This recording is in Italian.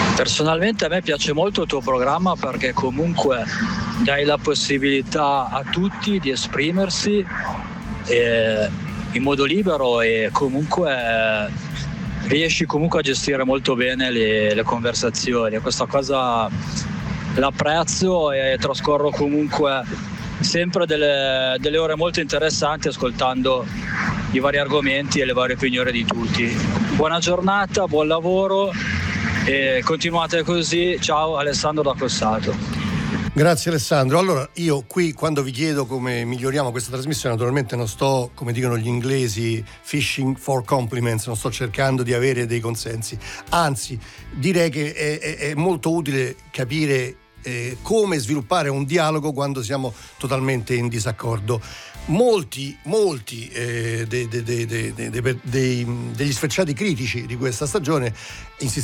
Personalmente a me piace molto il tuo programma perché comunque dai la possibilità a tutti di esprimersi in modo libero e comunque riesci comunque a gestire molto bene le conversazioni. Questa cosa l'apprezzo e trascorro comunque sempre delle ore molto interessanti ascoltando i vari argomenti e le varie opinioni di tutti. Buona giornata, buon lavoro e continuate così. Ciao, Alessandro da Cossato. Grazie Alessandro. Allora, io qui quando vi chiedo come miglioriamo questa trasmissione, naturalmente non sto, come dicono gli inglesi, fishing for compliments, non sto cercando di avere dei consensi, anzi direi che è molto utile capire come sviluppare un dialogo quando siamo totalmente in disaccordo. Molti degli sfrecciati critici di questa stagione